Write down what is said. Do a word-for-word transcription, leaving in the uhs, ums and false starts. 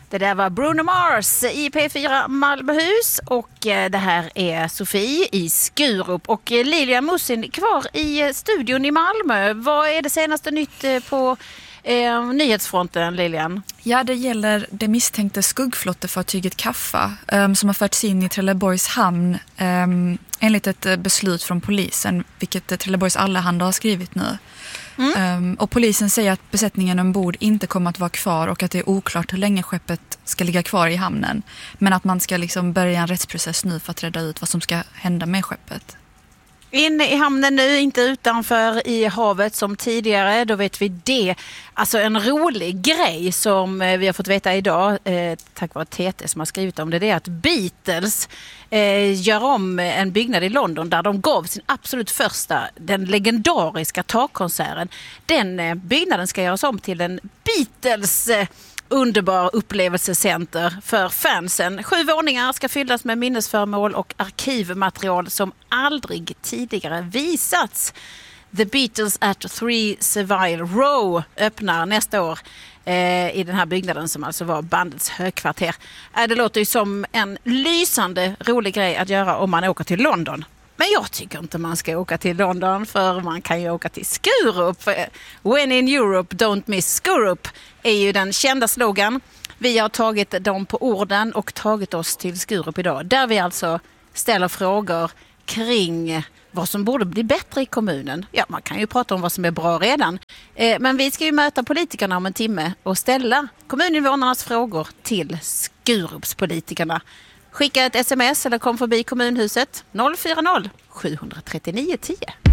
Det där var Bruno Mars i P fyra Malmöhus och det här är Sofie i Skurup och Lilian Mussin kvar i studion i Malmö. Vad är det senaste nytt på eh, nyhetsfronten, Lilian? Ja, det gäller det misstänkte skuggflottefartyget Kaffa um, som har förts in i Trelleborgs hamn um, enligt ett beslut från polisen, vilket Trelleborgs Allehanda har skrivit nu. Mm. Um, och polisen säger att besättningen ombord inte kommer att vara kvar och att det är oklart hur länge skeppet ska ligga kvar i hamnen. Men att man ska liksom börja en rättsprocess nu för att reda ut vad som ska hända med skeppet. Inne i hamnen nu, inte utanför i havet som tidigare, då vet vi det. Alltså en rolig grej som vi har fått veta idag, eh, tack vare T T som har skrivit om det, det är att Beatles eh, gör om en byggnad i London där de gav sin absolut första, den legendariska takkonserten. Den eh, byggnaden ska göras om till en Beatles eh, underbar upplevelsecenter för fansen. Sju våningar ska fyllas med minnesföremål och arkivmaterial som aldrig tidigare visats. The Beatles at Three Savile Row öppnar nästa år eh, i den här byggnaden som alltså var bandets högkvarter. Eh, det låter ju som en lysande rolig grej att göra om man åker till London. Men jag tycker inte man ska åka till London, för man kan ju åka till Skurup. When in Europe, don't miss Skurup är ju den kända slogan. Vi har tagit dem på orden och tagit oss till Skurup idag. Där vi alltså ställer frågor kring vad som borde bli bättre i kommunen. Ja, man kan ju prata om vad som är bra redan. Eh, men vi ska ju möta politikerna om en timme och ställa kommuninvånarnas frågor till Skurupspolitikerna. Skicka ett sms eller kom förbi kommunhuset noll fyra noll sju tre nio ett noll.